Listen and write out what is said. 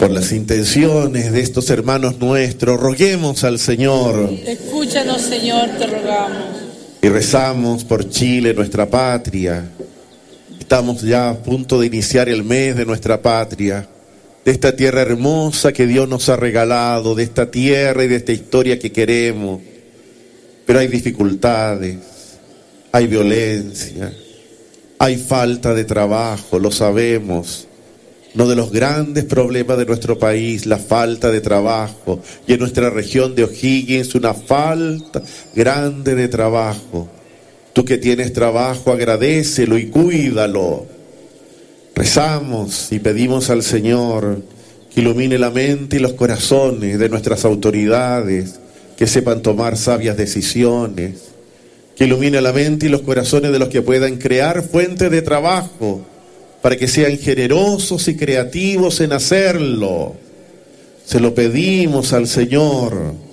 Por las intenciones de estos hermanos nuestros, roguemos al Señor. Escúchanos, Señor, te rogamos. Y rezamos por Chile, nuestra patria. Estamos ya a punto de iniciar el mes de nuestra patria, de esta tierra hermosa que Dios nos ha regalado, de esta tierra y de esta historia que queremos. Pero hay dificultades, hay violencia, hay falta de trabajo, lo sabemos. Uno de los grandes problemas de nuestro país, la falta de trabajo. Y en nuestra región de O'Higgins, una falta grande de trabajo. Tú que tienes trabajo, agradécelo y cuídalo. Rezamos y pedimos al Señor que ilumine la mente y los corazones de nuestras autoridades, que sepan tomar sabias decisiones. Que ilumine la mente y los corazones de los que puedan crear fuentes de trabajo, para que sean generosos y creativos en hacerlo. Se lo pedimos al Señor.